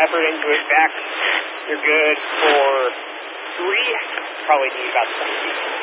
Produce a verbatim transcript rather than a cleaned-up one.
effort into it. Back, you're good for three. Probably need about twenty feet.